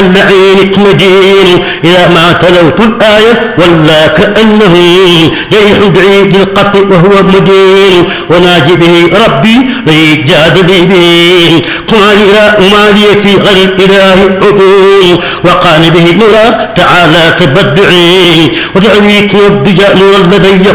لعينك مدين إذا ما تلوت الآية ولا كأنه جريح بعيد القطع وهو مدين وناجي به ربي ليجادل به وما لي في غير الإله عدول وقال به نورا تعالى تبدعي ودعويك نور الذي